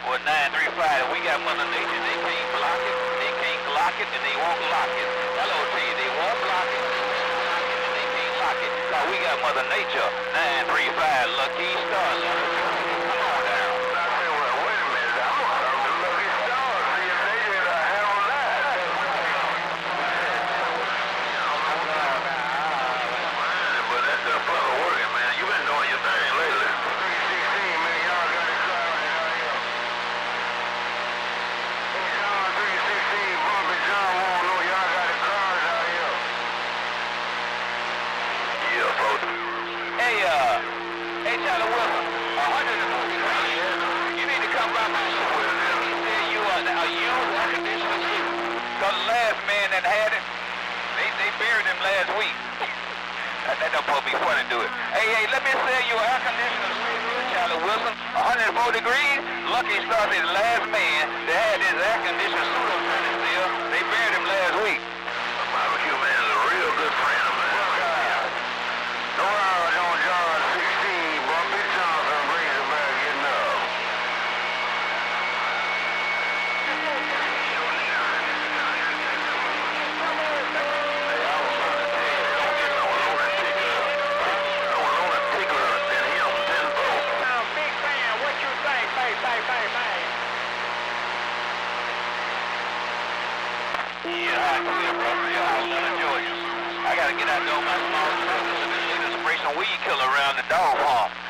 Well, 935, we got Mother Nature. They can't block it. They can't block it, and they won't lock it. Hello to you. They won't block it. And they can't lock it. Now we got Mother Nature. 935, Lucky Star. Come on down. I said, well, wait a minute. I'm going to talk to Lucky Star. See if they did a handle that. But that's a brother working, man. You been doing your thing lately. 316, man. Y'all got it crowded out here. Hey, John, 316, Bumpy John won't know y'all got it crowded out here. Yeah, folks. Hey, Charlie Wilson, 140. You need to come by my show. He said you are a used air conditioner suit. Because the last man that had it, they buried him last week. That don't supposed to be funny, do it. Hey, let me sell you an air conditioner suit, Charlie Wilson. 104 degrees. Lucky Star is the last man that had this air conditioner suit on Sunday sale. They buried him last week. The barbecue man is a real good friend of mine. No hours on John 16, Bumpy Johnson brings it back enough. Hey, I was about to tell you, they don't get no lunatic. No lunatic than him tenfold. Now, big fan, what you think? Bang, bang, bang, bang. Yeah, I clear, bro. Yeah, I love Georgia. I gotta get out there on my small business and spray some weed killer around the dog farm.